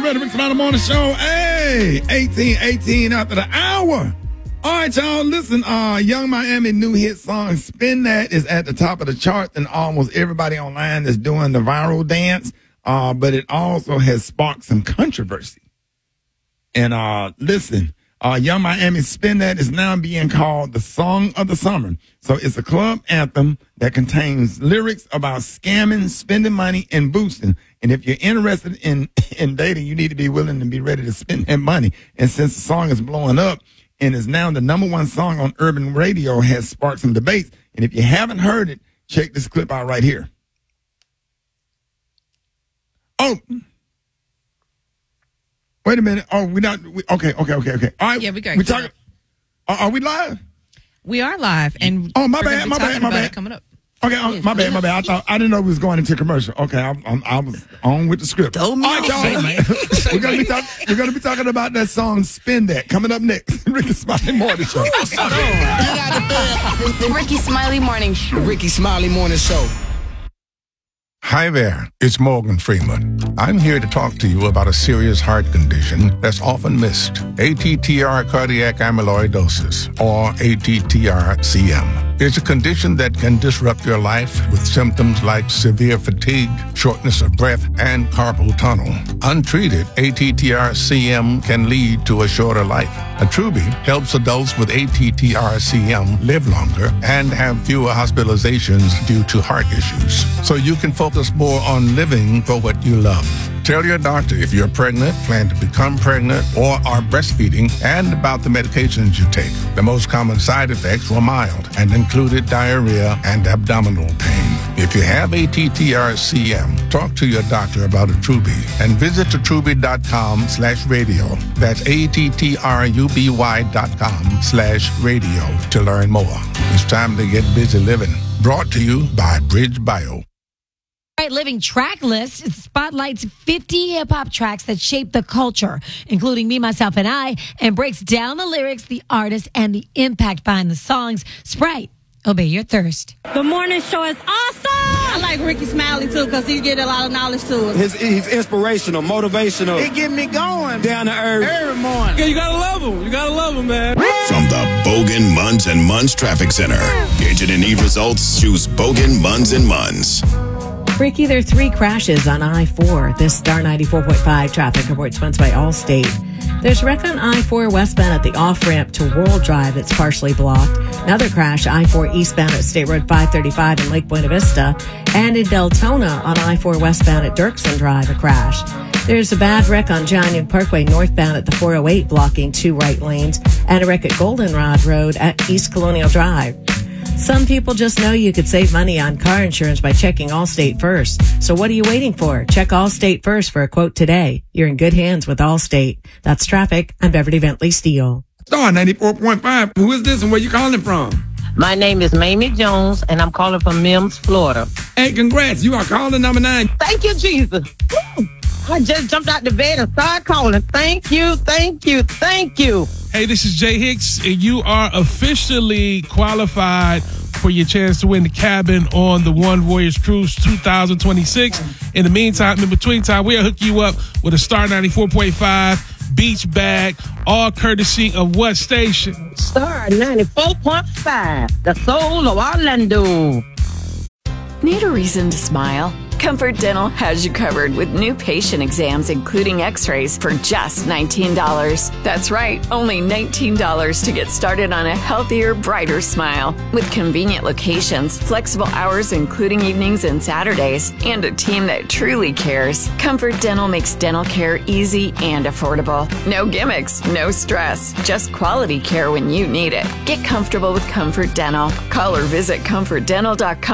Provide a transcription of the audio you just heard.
ready for the morning show? Hey, 18 after the hour. All right, y'all, listen, Young Miami new hit song, Spin That, is at the top of the chart, and almost everybody online is doing the viral dance, but it also has sparked some controversy. And listen, Young Miami's Spin That is now being called the song of the summer. So it's a club anthem that contains lyrics about scamming, spending money, and boosting. And if you're interested in dating, you need to be willing to be ready to spend that money. And since the song is blowing up and is now the number one song on urban radio, has sparked some debates. And if you haven't heard it, check this clip out right here. Oh, wait a minute. Oh, we're not. Okay. All right. Yeah, we got. Are we live? We are live, and my bad. Coming up. Okay, my bad. I didn't know we was going into commercial. Okay, I was on with the script. All right, y'all. We're gonna be talking about that song "Spin That" coming up next. Ricky Smiley Morning Show. The Ricky Smiley Morning Show. Ricky Smiley Morning Show. Hi there, it's Morgan Freeman. I'm here to talk to you about a serious heart condition that's often missed. ATTR cardiac amyloidosis, or ATTR-CM. It's a condition that can disrupt your life with symptoms like severe fatigue, shortness of breath, and carpal tunnel. Untreated, ATTR-CM can lead to a shorter life. Attruby helps adults with ATTR-CM live longer and have fewer hospitalizations due to heart issues. So you can focus more on living for what you love. Tell your doctor if you're pregnant, plan to become pregnant, or are breastfeeding, and about the medications you take. The most common side effects were mild and included diarrhea and abdominal pain. If you have ATTR-CM, talk to your doctor about Attruby and visit attruby.com/radio. That's ATTRUBY.com/radio to learn more. It's time to get busy living. Brought to you by Bridge Bio. Right Living Track List spotlights 50 hip-hop tracks that shape the culture, including Me, Myself, and I, and breaks down the lyrics, the artists, and the impact behind the songs. Sprite, obey your thirst. The morning show is awesome! I like Ricky Smiley, too, because he get a lot of knowledge to us. He's inspirational, motivational. He get me going. Down to earth. Every morning. Yeah, you gotta love him. You gotta love him, man. From the Bogan, Munz & Munz Traffic Center. Agent and need results, choose Bogan, Munz & Munz. Ricky, there are 3 crashes on I-4. This Star 94.5 traffic report sponsored by Allstate. There's wreck on I-4 westbound at the off-ramp to World Drive that's partially blocked. Another crash, I-4 eastbound at State Road 535 in Lake Buena Vista. And in Deltona on I-4 westbound at Dirksen Drive, a crash. There's a bad wreck on John Young Parkway northbound at the 408 blocking 2 right lanes. And a wreck at Goldenrod Road at East Colonial Drive. Some people just know you could save money on car insurance by checking Allstate first. So what are you waiting for? Check Allstate first for a quote today. You're in good hands with Allstate. That's traffic. I'm Beverly Bentley Steele. Star 94.5. Who is this and where you calling from? My name is Mamie Jones, and I'm calling from Mims, Florida. Hey, congrats. You are calling number 9. Thank you, Jesus. Woo. I just jumped out the bed and started calling. Thank you. Hey, this is Jay Hicks, and you are officially qualified for your chance to win the cabin on the One Voyage Cruise 2026. In the meantime, in between time, we'll hook you up with a Star 94.5 beach bag, all courtesy of what station? Star 94.5, the soul of Orlando. Need a reason to smile? Comfort Dental has you covered with new patient exams, including x-rays, for just $19. That's right, only $19 to get started on a healthier, brighter smile. With convenient locations, flexible hours including evenings and Saturdays, and a team that truly cares, Comfort Dental makes dental care easy and affordable. No gimmicks, no stress, just quality care when you need it. Get comfortable with Comfort Dental. Call or visit comfortdental.com.